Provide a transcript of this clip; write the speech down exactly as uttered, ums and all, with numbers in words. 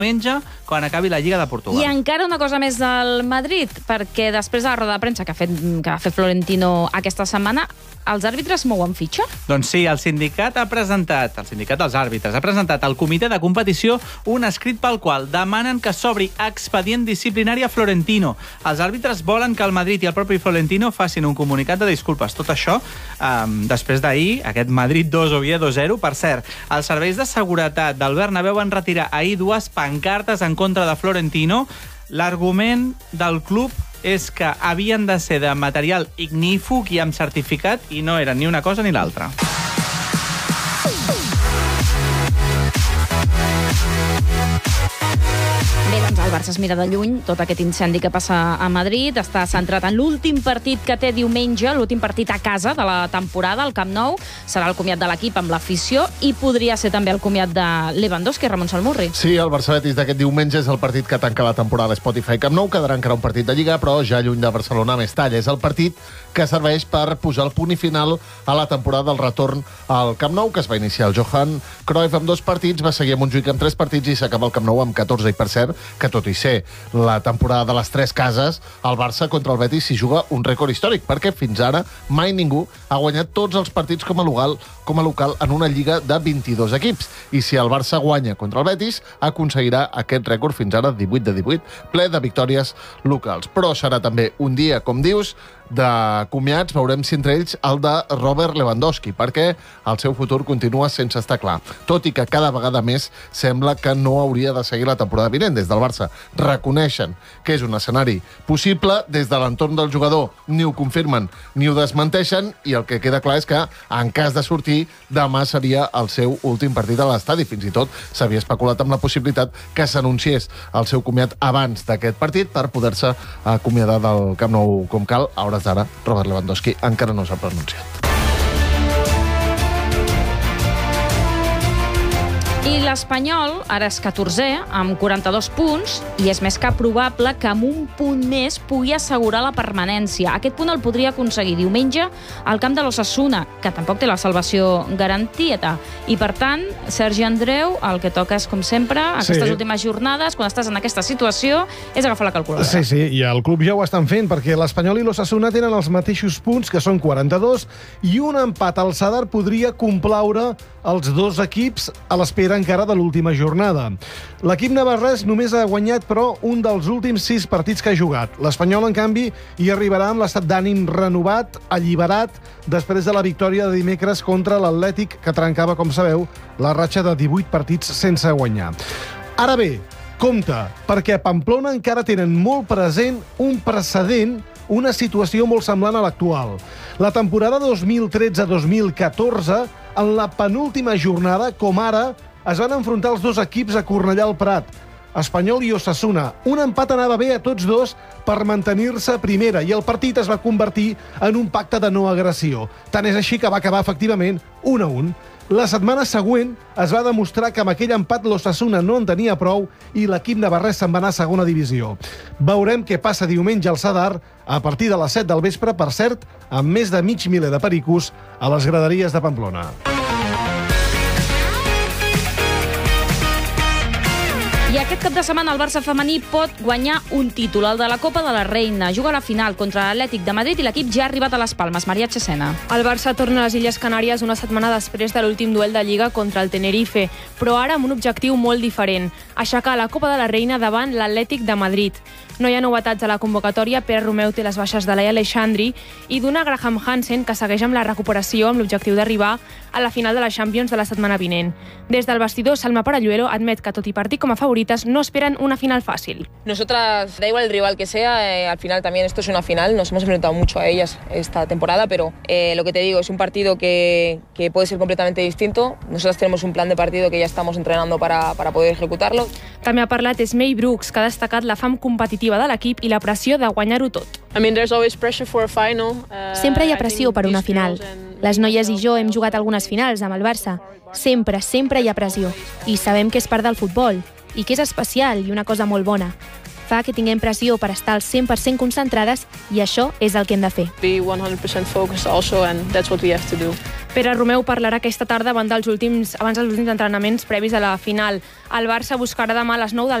diumenge, quan acabi la Lliga de Portugal. I encara una cosa més del Madrid, perquè després de la roda de premsa que ha fet, que ha fet Florentino aquesta setmana, els àrbitres mouen fitxa? Doncs sí, el sindicat ha presentat, el sindicat dels àrbitres, ha presentat al comitè de competició un escrit pel qual demanen que s'obri expedient disciplinari a Florentino. Els àrbitres volen que el Madrid i el propi Florentino facin un comunicat de disculpes. Tot això, eh, després d'ahir, aquest Madrid dos, Oviedo zero. Per cert, els serveis de seguretat del Bernabéu van retirar ahir dues pancartes en contra de Florentino. L'argument del club és que havien de ser de material ignífug i amb certificat i no eren ni una cosa ni l'altra. Bé, doncs el Barça es mira de lluny tot aquest incendi que passa a Madrid. Està centrat en l'últim partit que té diumenge, l'últim partit a casa de la temporada, al Camp Nou. Serà el comiat de l'equip amb l'afició i podria ser també el comiat de Lewandowski, Ramon Salmurri. Sí, el Barça-Betis d'aquest diumenge és el partit que tanca la temporada a Spotify Camp Nou. Quedarà encara un partit de Lliga, però ja lluny de Barcelona més talla. És el partit que serveix per posar el punt i final a la temporada del retorn al Camp Nou, que es va iniciar el Johan Cruyff amb dos partits, va seguir a Montjuïc amb tres partits i s'acaba el Camp Nou amb catorze. I per cert, que tot i ser la temporada de les tres cases, el Barça contra el Betis s'hi juga un rècord històric, perquè fins ara mai ningú ha guanyat tots els partits com a local, com a local en una lliga de vint-i-dos equips. I si el Barça guanya contra el Betis, aconseguirà aquest rècord fins ara divuit de divuit, ple de victòries locals. Però serà també un dia, com dius, de comiats. Veurem si entre ells el de Robert Lewandowski, perquè el seu futur continua sense estar clar. Tot i que cada vegada més sembla que no hauria de seguir la temporada vinent. Des del Barça reconeixen que és un escenari possible, des de l'entorn del jugador ni ho confirmen ni ho desmenteixen, i el que queda clar és que, en cas de sortir, demà seria el seu últim partit a l'estadi. Fins i tot s'havia especulat amb la possibilitat que s'anunciés el seu comiat abans d'aquest partit per poder-se acomiadar del Camp Nou com cal. A hores d'ara, Robert Lewandowski encara no s'ha pronunciat. I l'Espanyol ara és catorzè, amb quaranta-dos punts, i és més que probable que amb un punt més pugui assegurar la permanència. Aquest punt el podria aconseguir diumenge al camp de l'Osasuna, que tampoc té la salvació garantida. I, per tant, Sergi Andreu, el que toca és, com sempre, aquestes sí. últimes jornades, quan estàs en aquesta situació, és agafar la calculadora. Sí, sí, i el club ja ho estan fent, perquè l'Espanyol i l'Osasuna tenen els mateixos punts, que són quaranta-dos, i un empat al Sadar podria complaure els dos equips a l'espera encara de l'última jornada. L'equip navarrès només ha guanyat, però, un dels últims sis partits que ha jugat. L'Espanyol, en canvi, hi arribarà amb l'estat d'ànim renovat, alliberat, després de la victòria de dimecres contra l'Atlètic, que trencava, com sabeu, la ratxa de divuit partits sense guanyar. Ara bé, compte, perquè a Pamplona encara tenen molt present un precedent, una situació molt semblant a l'actual. La temporada dos mil tretze dos mil catorze, en la penúltima jornada, com ara, es van enfrontar els dos equips a Cornellà al Prat, Espanyol i Osasuna. Un empat anava bé a tots dos per mantenir-se a primera, i el partit es va convertir en un pacte de no agressió. Tant és així que va acabar, efectivament, un a un. La setmana següent es va demostrar que amb aquell empat l'Osasuna no en tenia prou i l'equip navarrès se'n va anar a segona divisió. Veurem què passa diumenge al Sadar a partir de les set del vespre, per cert, amb més de mig miler de pericos a les graderies de Pamplona. I aquest cap de setmana el Barça femení pot guanyar un títol, el de la Copa de la Reina. Juga a la final contra l'Atlètic de Madrid i l'equip ja ha arribat a les Palmes. Maria Chesena. El Barça torna a les Illes Canàries una setmana després de l'últim duel de Lliga contra el Tenerife, però ara amb un objectiu molt diferent: aixecar la Copa de la Reina davant l'Atlètic de Madrid. No hi ha novetats a la convocatòria. Pere Romeu té les baixes de Laia Aleixandri i d'una Graham Hansen, que segueix amb la recuperació amb l'objectiu d'arribar a la final de la Champions de la setmana vinent. Des del vestidor, Salma Paralluelo admet que, tot i partir com a favorites, no esperen una final fácil. Nosotras, da igual el rival que sea, eh, al final también esto es una final. Nos hemos enfrentado mucho a ellas esta temporada, pero eh, lo que te digo, es un partido que, que puede ser completamente distinto. Nosotras tenemos un plan de partido que ya estamos entrenando para, para poder ejecutarlo. També ha parlat Esmei Brooks, que ha destacat la fam competitiva de l'equip i la pressió de guanyar-ho tot. Sempre hi ha pressió per una final. Les noies i jo hem jugat algunes finals amb el Barça. Sempre, sempre hi ha pressió. I sabem que és part del futbol, i que és especial i una cosa molt bona. fa que tinguem pressió per estar al cent per cent concentrades i això és el que hem de fer. Be one hundred percent focused also, and that's what we have to do. Pere Romeu parlarà aquesta tarda abans dels últims, abans dels últims entrenaments previs a la final. El Barça buscarà demà a les nou del